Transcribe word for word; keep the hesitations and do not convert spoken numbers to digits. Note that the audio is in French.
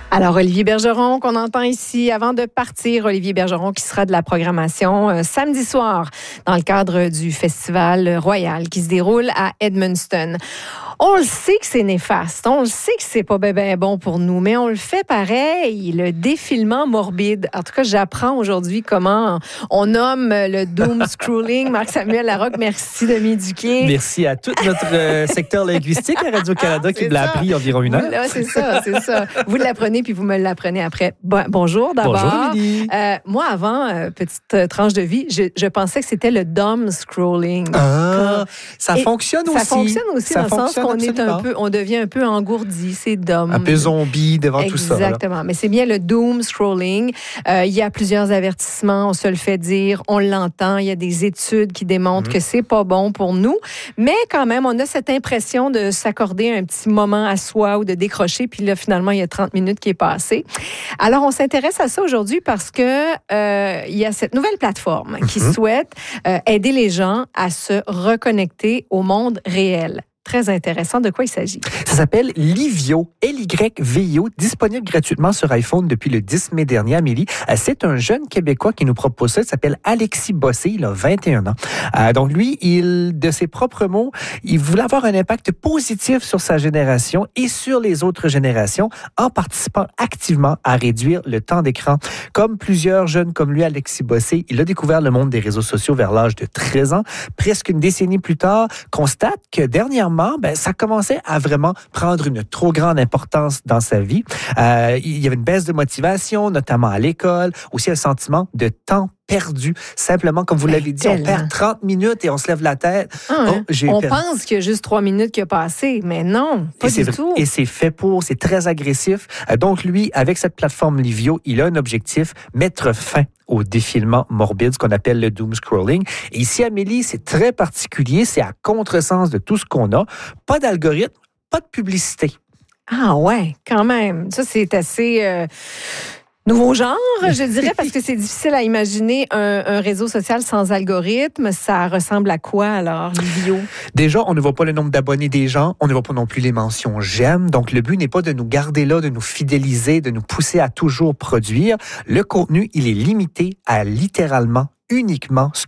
Alors, Olivier Bergeron, qu'on entend ici avant de partir. Olivier Bergeron qui sera de la programmation euh, samedi soir dans le cadre du Festival Royal qui se déroule à Edmundston. On le sait que c'est néfaste, on le sait que c'est pas bien ben bon pour nous, mais on le fait pareil, le défilement morbide. En tout cas, j'apprends aujourd'hui comment on nomme le doom scrolling. Marc-Samuel Larocque, merci de m'éduquer. Merci à tout notre euh, secteur linguistique à Radio-Canada qui me l'a appris environ une heure. Là, c'est ça, c'est ça. Vous l'apprenez puis vous me l'apprenez après. Bon, bonjour d'abord. Bonjour, Lydie. Euh, moi, avant, euh, petite euh, tranche de vie, je, je pensais que c'était le dumb scrolling. Ah, ça Et fonctionne ça aussi. Ça fonctionne aussi ça dans le sens qu'on est un peu, on devient un peu engourdi, c'est dumb. Un peu zombie devant Exactement. tout ça. Exactement. Mais c'est bien le doom scrolling. Euh, il y a plusieurs avertissements, on se le fait dire, on l'entend. Il y a des études qui démontrent mmh. que c'est pas bon pour nous. Mais quand même, on a cette impression de s'accorder un petit moment à soi ou de décrocher. Puis là, finalement, il y a trente minutes qui est passé. Alors, on s'intéresse à ça aujourd'hui parce que euh, il y a cette nouvelle plateforme qui mmh. souhaite euh, aider les gens à se reconnecter au monde réel. Très intéressant. De quoi il s'agit? Ça s'appelle Livio, L Y V I O, disponible gratuitement sur iPhone depuis le dix mai dernier, Amélie. C'est un jeune Québécois qui nous propose ça. Il s'appelle Alexis Bossé. Il a vingt et un ans. Euh, donc, lui, il, de ses propres mots, il voulait avoir un impact positif sur sa génération et sur les autres générations en participant activement à réduire le temps d'écran. Comme plusieurs jeunes comme lui, Alexis Bossé, il a découvert le monde des réseaux sociaux vers l'âge de treize ans. Presque une décennie plus tard, constate que dernièrement, ben, ça commençait à vraiment prendre une trop grande importance dans sa vie. Euh, il y avait une baisse de motivation, notamment à l'école, aussi un sentiment de temps perdu. Simplement, comme vous ben, l'avez dit, tellement. on perd trente minutes et on se lève la tête. Ah, oh, j'ai on perdu. pense qu'il y a juste trois minutes qui a passé, mais non, pas et du c'est, tout. Et c'est fait pour, c'est très agressif. Donc lui, avec cette plateforme Livio, il a un objectif, mettre fin au défilement morbide, ce qu'on appelle le doom scrolling. Et ici, Amélie, c'est très particulier, c'est à contresens de tout ce qu'on a. Pas d'algorithme, pas de publicité. Ah ouais, quand même. Ça, c'est assez... Euh... nouveau genre, je dirais, parce que c'est difficile à imaginer un, un réseau social sans algorithme. Ça ressemble à quoi, alors, Livio? Déjà, on ne voit pas le nombre d'abonnés des gens. On ne voit pas non plus les mentions « j'aime ». Donc, le but n'est pas de nous garder là, de nous fidéliser, de nous pousser à toujours produire. Le contenu, il est limité à littéralement, uniquement ce